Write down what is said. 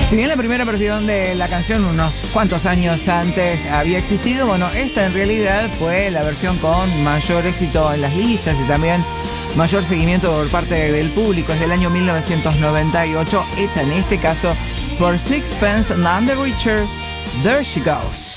Si bien la primera versión de la canción unos cuantos años antes había existido, bueno, esta en realidad fue la versión con mayor éxito en las listas y también mayor seguimiento por parte del público. Es del año 1998, hecha en este caso por Sixpence None the Richer. There She Goes.